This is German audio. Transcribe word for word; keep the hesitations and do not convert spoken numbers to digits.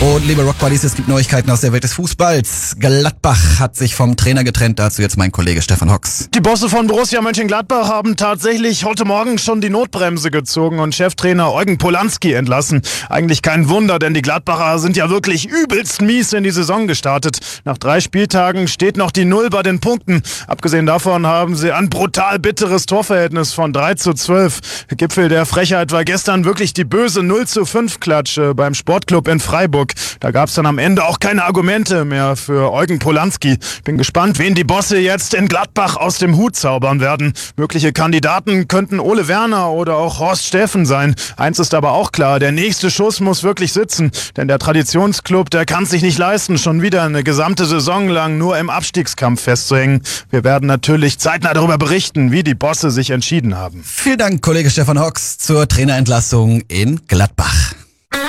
Und liebe Rockbuddies, es gibt Neuigkeiten aus der Welt des Fußballs. Gladbach hat sich vom Trainer getrennt, dazu jetzt mein Kollege Stefan Hocks. Die Bosse von Borussia Mönchengladbach haben tatsächlich heute Morgen schon die Notbremse gezogen und Cheftrainer Eugen Polanski entlassen. Eigentlich kein Wunder, denn die Gladbacher sind ja wirklich übelst mies in die Saison gestartet. Nach drei Spieltagen steht noch die Null bei den Punkten. Abgesehen davon haben sie ein brutal bitteres Torverhältnis von drei zu zwölf. Gipfel der Frechheit war gestern wirklich die böse null zu fünf Klatsche beim Sportclub in Freiburg. Da gab es dann am Ende auch keine Argumente mehr für Eugen Polanski. Bin gespannt, wen die Bosse jetzt in Gladbach aus dem Hut zaubern werden. Mögliche Kandidaten könnten Ole Werner oder auch Horst Steffen sein. Eins ist aber auch klar, der nächste Schuss muss wirklich sitzen. Denn der Traditionsclub, der kann sich nicht leisten, schon wieder eine gesamte Saison lang nur im Abstiegskampf festzuhängen. Wir werden natürlich zeitnah darüber berichten, wie die Bosse sich entschieden haben. Vielen Dank, Kollege Stefan Hocks, zur Trainerentlassung in Gladbach.